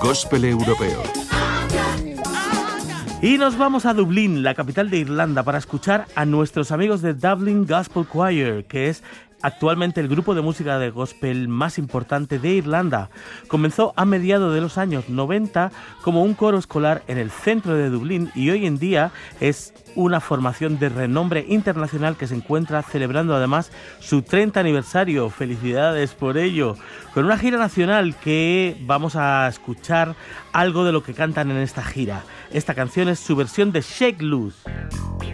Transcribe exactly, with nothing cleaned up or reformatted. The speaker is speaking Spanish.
Gospel europeo. Y nos vamos a Dublín, la capital de Irlanda, para escuchar a nuestros amigos de Dublin Gospel Choir, que es actualmente el grupo de música de gospel más importante de Irlanda. Comenzó a mediados de los años noventa como un coro escolar en el centro de Dublín y hoy en día es una formación de renombre internacional que se encuentra celebrando además su treinta aniversario. Felicidades por ello. Con una gira nacional que vamos a escuchar algo de lo que cantan en esta gira. Esta canción es su versión de Shake Loose.